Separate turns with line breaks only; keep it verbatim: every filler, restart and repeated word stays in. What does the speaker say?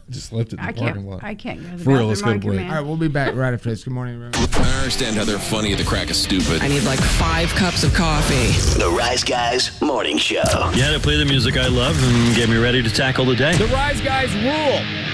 Just left it in the
I
parking
can't.
lot.
I can't go to the
For real, let's
bathroom
go to
on
break.
command.
All right, we'll be back right after this. Good morning, everyone.
I understand how they're funny at the crack of stupid.
I need like five cups of coffee.
The Rise Guys Morning Show.
You had to play the music I love and get me ready to tackle the day.
The Rise Guys rule.